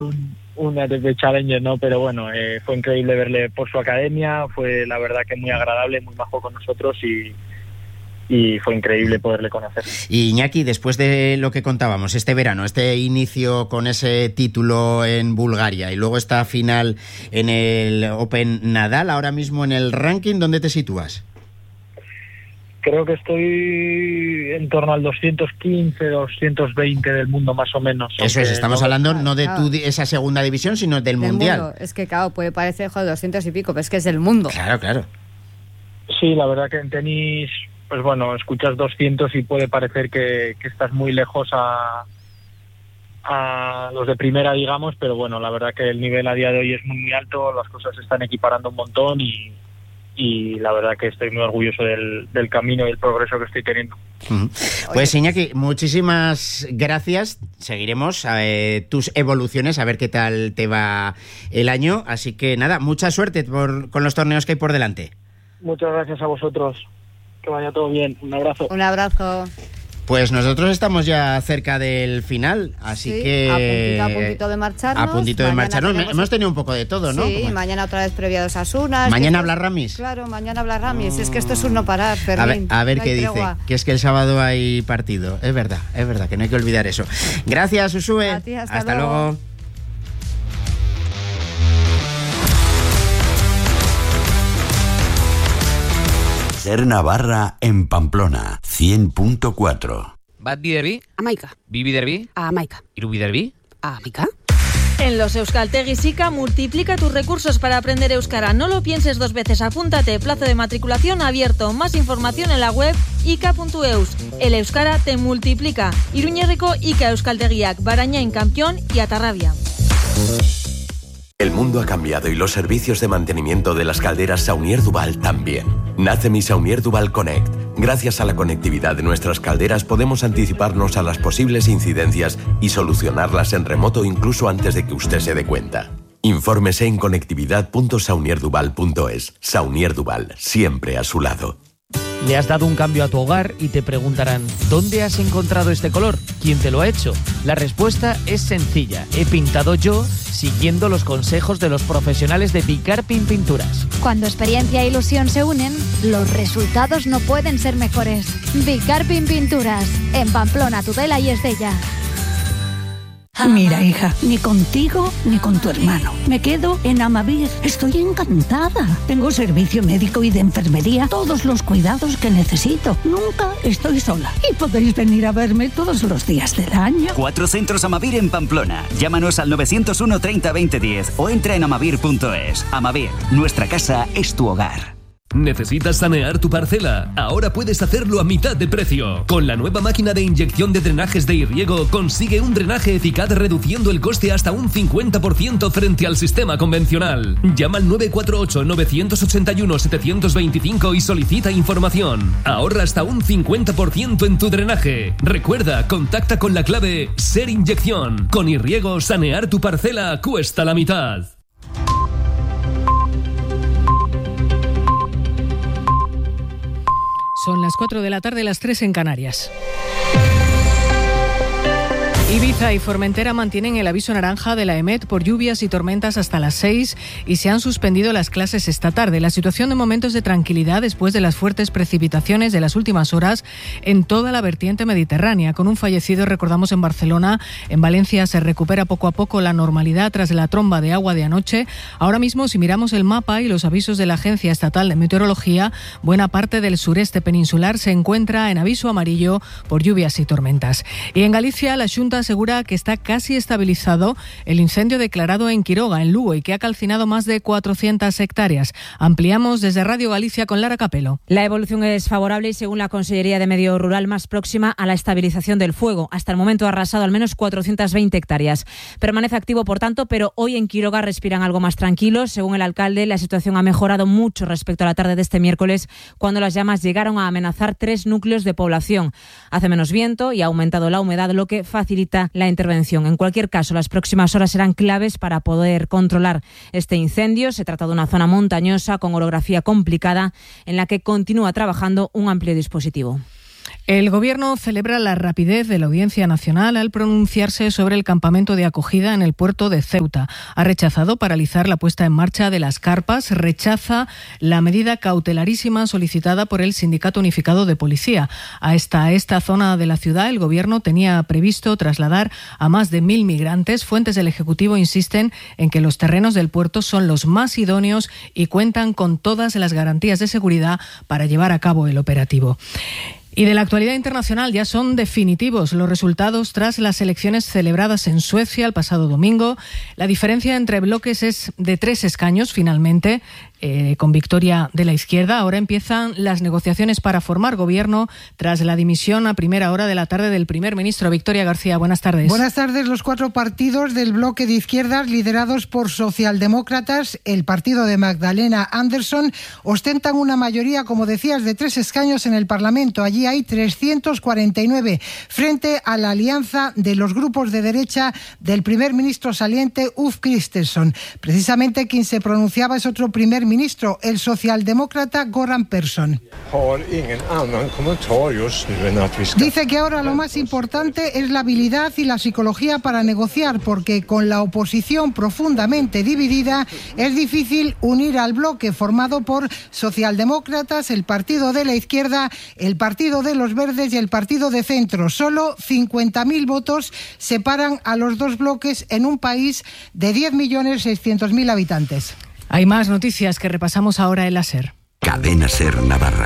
un ATP Challenger, ¿no? Pero bueno, fue increíble verle por su academia, fue la verdad que muy agradable, muy majo con nosotros y fue increíble poderle conocer. Y Iñaki, después de lo que contábamos, este verano, este inicio con ese título en Bulgaria y luego esta final en el Open Nadal, ahora mismo en el ranking, ¿dónde te sitúas? Creo que estoy en torno al 215, 220 del mundo más o menos. Eso es, estamos hablando no de esa segunda división, sino del mundial. Mundo. Es que claro, puede parecer 200 y pico, pero es que es del mundo. Claro. Sí, la verdad que en tenis, pues bueno, escuchas 200 y puede parecer que estás muy lejos a los de primera, digamos, pero bueno, la verdad que el nivel a día de hoy es muy alto, las cosas se están equiparando un montón y la verdad que estoy muy orgulloso del camino y el progreso que estoy teniendo. Pues Iñaki, muchísimas gracias. Seguiremos tus evoluciones, a ver qué tal te va el año. Así que nada, mucha suerte con los torneos que hay por delante. Muchas gracias a vosotros. Que vaya todo bien. Un abrazo. Un abrazo. Pues nosotros estamos ya cerca del final, así sí, que... A puntito de marcharnos. A puntito de marcharnos. Hemos tenido un poco de todo, ¿no? Sí, mañana otra vez previa a Osasuna. ¿Mañana habla Ramis? Claro, mañana habla Ramis. Es que esto es un no parar, Fermín. A ver qué dice. Que es que el sábado hay partido. Es verdad, que no hay que olvidar eso. Gracias, Usue. A ti, hasta luego. Ser Navarra en Pamplona, 100.4. Bat biderbi? Amaika. Bi biderbi? Amaika. Hiru biderbi? Amaika. En los Euskaltegis ICA multiplica tus recursos para aprender euskara. No lo pienses dos veces, apúntate. Plazo de matriculación abierto. Más información en la web ica.eus. El euskara te multiplica. Iruñerriko ICA Euskaltegiak, Barañain Campión y Atarrabia. El mundo ha cambiado y los servicios de mantenimiento de las calderas Saunier Duval también. Nace mi Saunier Duval Connect. Gracias a la conectividad de nuestras calderas podemos anticiparnos a las posibles incidencias y solucionarlas en remoto incluso antes de que usted se dé cuenta. Infórmese en conectividad.saunierduval.es. Saunier Duval, siempre a su lado. Le has dado un cambio a tu hogar y te preguntarán, ¿dónde has encontrado este color? ¿Quién te lo ha hecho? La respuesta es sencilla. He pintado yo siguiendo los consejos de los profesionales de Bicarpin Pinturas. Cuando experiencia e ilusión se unen, los resultados no pueden ser mejores. Bicarpin Pinturas, en Pamplona, Tudela y Estella. Mira, hija, ni contigo ni con tu hermano. Me quedo en Amavir. Estoy encantada. Tengo servicio médico y de enfermería, todos los cuidados que necesito. Nunca estoy sola. Y podéis venir a verme todos los días del año. 4 centros Amavir en Pamplona. Llámanos al 901 30 20 10 o entra en amavir.es. Amavir, nuestra casa es tu hogar. ¿Necesitas sanear tu parcela? Ahora puedes hacerlo a mitad de precio. Con la nueva máquina de inyección de drenajes de Irriego consigue un drenaje eficaz reduciendo el coste hasta un 50% frente al sistema convencional. Llama al 948-981-725 y solicita información. Ahorra hasta un 50% en tu drenaje. Recuerda, contacta con la clave SER Inyección. Con Irriego, sanear tu parcela cuesta la mitad. Son las 4 de la tarde, las 3 en Canarias. Ibiza y Formentera mantienen el aviso naranja de la EMET por lluvias y tormentas hasta las 6 y se han suspendido las clases esta tarde. La situación de momento es de tranquilidad después de las fuertes precipitaciones de las últimas horas en toda la vertiente mediterránea. Con un fallecido, recordamos, en Barcelona. En Valencia se recupera poco a poco la normalidad tras la tromba de agua de anoche. Ahora mismo, si miramos el mapa y los avisos de la Agencia Estatal de Meteorología, buena parte del sureste peninsular se encuentra en aviso amarillo por lluvias y tormentas. Y en Galicia, la Xunta asegura que está casi estabilizado el incendio declarado en Quiroga, en Lugo, y que ha calcinado más de 400 hectáreas. Ampliamos desde Radio Galicia con Lara Capelo. La evolución es favorable y, según la Consellería de Medio Rural, más próxima a la estabilización del fuego. Hasta el momento ha arrasado al menos 420 hectáreas. Permanece activo, por tanto, pero hoy en Quiroga respiran algo más tranquilos. Según el alcalde, la situación ha mejorado mucho respecto a la tarde de este miércoles, cuando las llamas llegaron a amenazar 3 núcleos de población. Hace menos viento y ha aumentado la humedad, lo que facilita la intervención. En cualquier caso, las próximas horas serán claves para poder controlar este incendio. Se trata de una zona montañosa con orografía complicada en la que continúa trabajando un amplio dispositivo. El Gobierno celebra la rapidez de la Audiencia Nacional al pronunciarse sobre el campamento de acogida en el puerto de Ceuta. Ha rechazado paralizar la puesta en marcha de las carpas, rechaza la medida cautelarísima solicitada por el Sindicato Unificado de Policía. A esta zona de la ciudad el Gobierno tenía previsto trasladar a más de 1.000 migrantes. Fuentes del Ejecutivo insisten en que los terrenos del puerto son los más idóneos y cuentan con todas las garantías de seguridad para llevar a cabo el operativo. Y de la actualidad internacional ya son definitivos los resultados tras las elecciones celebradas en Suecia el pasado domingo. La diferencia entre bloques es de 3 escaños finalmente, con victoria de la izquierda. Ahora empiezan las negociaciones para formar gobierno tras la dimisión a primera hora de la tarde del primer ministro. Victoria García, buenas tardes. Buenas tardes. Los 4 partidos del bloque de izquierdas liderados por socialdemócratas, el partido de Magdalena Andersson, ostentan una mayoría, como decías, de 3 escaños en el Parlamento. Allí hay 349 frente a la alianza de los grupos de derecha del primer ministro saliente Ulf Kristersson. Precisamente quien se pronunciaba es otro primer ministro, el socialdemócrata Göran Persson. Dice que ahora lo más importante es la habilidad y la psicología para negociar, porque con la oposición profundamente dividida es difícil unir al bloque formado por socialdemócratas, el partido de la izquierda, el partido de los verdes y el partido de centro. Solo 50.000 votos separan a los dos bloques en un país de 10.600.000 habitantes. Hay más noticias que repasamos ahora en la SER. Cadena SER Navarra.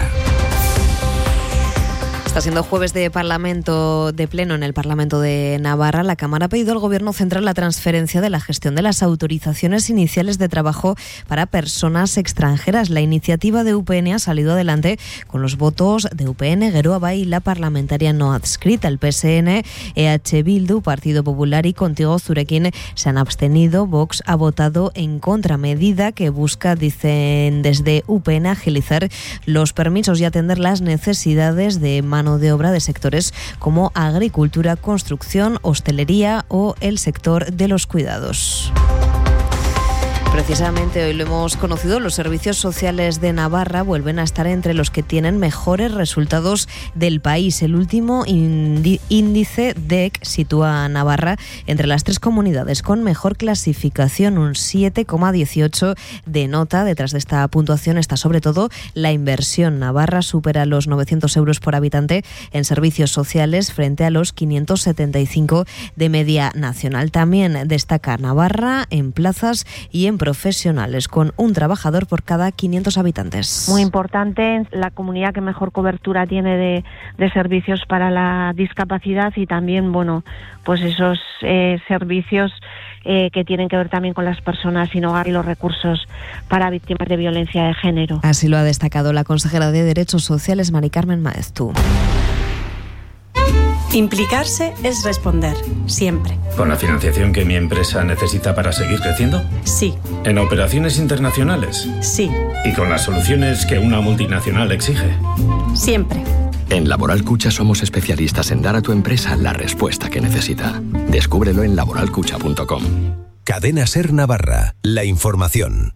Está siendo jueves de Parlamento, de pleno en el Parlamento de Navarra. La Cámara ha pedido al Gobierno central la transferencia de la gestión de las autorizaciones iniciales de trabajo para personas extranjeras. La iniciativa de UPN ha salido adelante con los votos de UPN, Geroa Bai y la parlamentaria no adscrita. El PSN, EH Bildu, Partido Popular y Contigo Zurekin se han abstenido. Vox ha votado en contra, medida que busca, dicen desde UPN, agilizar los permisos y atender las necesidades de mano de obra de sectores como agricultura, construcción, hostelería o el sector de los cuidados. Precisamente hoy lo hemos conocido, los servicios sociales de Navarra vuelven a estar entre los que tienen mejores resultados del país. El último índice DEC sitúa a Navarra entre las 3 comunidades con mejor clasificación, un 7,18 de nota. Detrás de esta puntuación está sobre todo la inversión. Navarra supera los 900 euros por habitante en servicios sociales frente a los 575 de media nacional. También destaca Navarra en plazas y en profesionales, con un trabajador por cada 500 habitantes. Muy importante, la comunidad que mejor cobertura tiene de servicios para la discapacidad y también, pues esos servicios que tienen que ver también con las personas sin hogar y los recursos para víctimas de violencia de género. Así lo ha destacado la consejera de Derechos Sociales, Mari Carmen Maeztu. Implicarse es responder, siempre. ¿Con la financiación que mi empresa necesita para seguir creciendo? Sí. ¿En operaciones internacionales? Sí. ¿Y con las soluciones que una multinacional exige? Siempre. En Laboral Cucha somos especialistas en dar a tu empresa la respuesta que necesita. Descúbrelo en laboralcucha.com. Cadena SER Navarra, la información.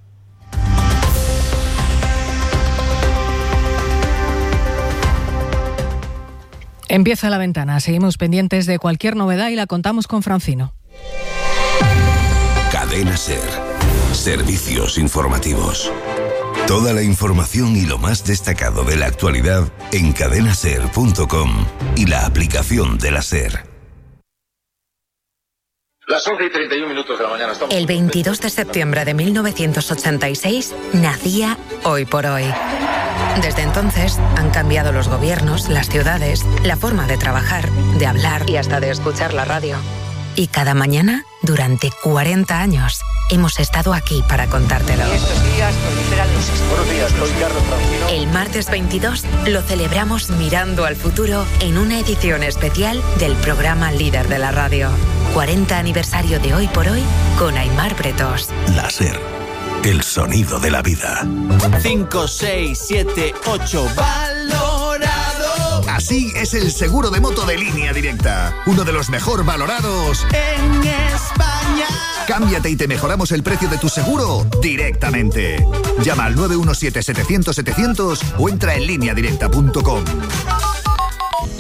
Empieza la ventana. Seguimos pendientes de cualquier novedad y la contamos con Francino. Cadena SER. Servicios informativos. Toda la información y lo más destacado de la actualidad en cadenaser.com y la aplicación de la SER. Las 11:31 de la mañana. El 22 de septiembre de 1986 nacía Hoy por Hoy. Desde entonces han cambiado los gobiernos, las ciudades, la forma de trabajar, de hablar y hasta de escuchar la radio. Y cada mañana, durante 40 años, hemos estado aquí para contártelo. Buenos días, soy Carlos Francino. El martes 22 lo celebramos mirando al futuro en una edición especial del programa líder de la radio. 40 aniversario de Hoy por Hoy con Aimar Bretos. La SER, el sonido de la vida. 5, 6, 7, 8, valorado. Así es el seguro de moto de Línea Directa, uno de los mejor valorados en España. Cámbiate y te mejoramos el precio de tu seguro directamente. Llama al 917-700-700 o entra en lineadirecta.com.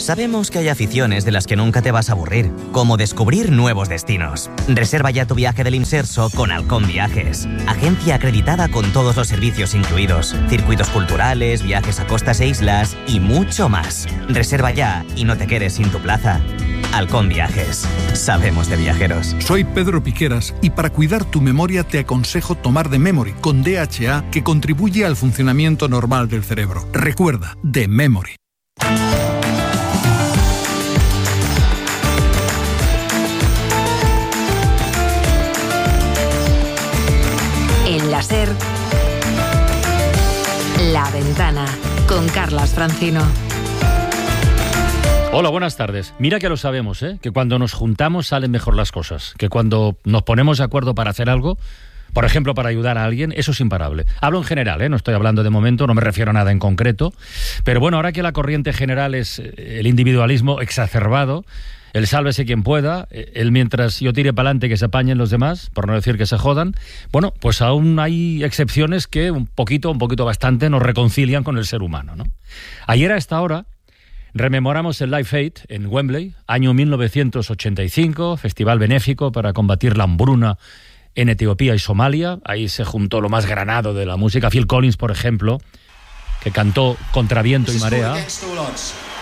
Sabemos que hay aficiones de las que nunca te vas a aburrir, como descubrir nuevos destinos. Reserva ya tu viaje del Imserso con Halcón Viajes, agencia acreditada con todos los servicios incluidos, circuitos culturales, viajes a costas e islas y mucho más. Reserva ya y no te quedes sin tu plaza. Halcón Viajes. Sabemos de viajeros. Soy Pedro Piqueras y para cuidar tu memoria te aconsejo tomar The Memory con DHA, que contribuye al funcionamiento normal del cerebro. Recuerda, The Memory. En la SER, La Ventana, con Carlas Francino. Hola, buenas tardes. Mira que lo sabemos, que cuando nos juntamos salen mejor las cosas, que cuando nos ponemos de acuerdo para hacer algo, por ejemplo, para ayudar a alguien, eso es imparable. Hablo en general, no estoy hablando de momento, no me refiero a nada en concreto, pero bueno, ahora que la corriente general es el individualismo exacerbado, el sálvese quien pueda, el mientras yo tire para adelante que se apañen los demás, por no decir que se jodan, bueno, pues aún hay excepciones que un poquito bastante nos reconcilian con el ser humano, ¿no? Ayer a esta hora rememoramos el Live Aid en Wembley, año 1985, festival benéfico para combatir la hambruna en Etiopía y Somalia. Ahí se juntó lo más granado de la música. Phil Collins, por ejemplo, que cantó Contra viento y marea.